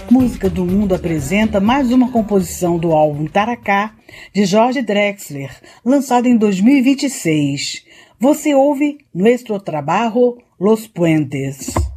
Música do Mundo apresenta mais uma composição do álbum Taracá, de Jorge Drexler, lançado em 2026. Você ouve Nuestro Trabajo, Los Puentes.